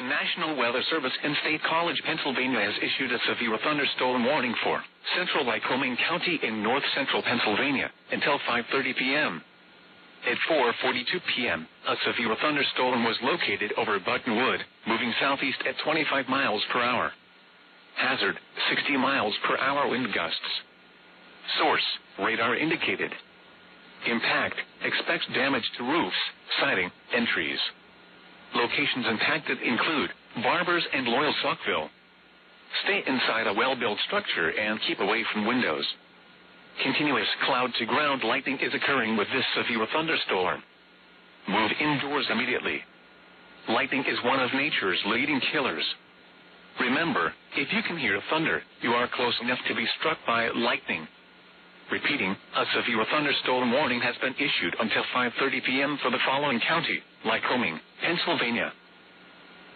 National Weather Service in State College, Pennsylvania has issued a severe thunderstorm warning for central Lycoming County in north-central Pennsylvania until 5:30 p.m. At 4:42 p.m., a severe thunderstorm was located over Buttonwood, moving southeast at 25 miles per hour. Hazard, 60 miles per hour wind gusts. Source, radar indicated. Impact, expects damage to roofs, siding, and trees. Locations impacted include Barbers and Loyal-Saukville. Stay inside a well-built structure and keep away from windows. Continuous cloud-to-ground lightning is occurring with this severe thunderstorm. Move indoors immediately. Lightning is one of nature's leading killers. Remember, if you can hear thunder, you are close enough to be struck by lightning. Repeating, a severe thunderstorm warning has been issued until 5:30 p.m. for the following county: Lycoming, Pennsylvania,